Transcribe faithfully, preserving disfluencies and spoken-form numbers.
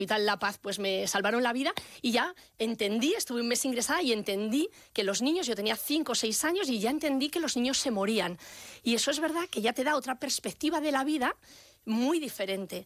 Vital La Paz, pues me salvaron la vida y ya entendí, estuve un mes ingresada y entendí que los niños, yo tenía cinco o seis años y ya entendí que los niños se morían. Y eso es verdad que ya te da otra perspectiva de la vida muy diferente.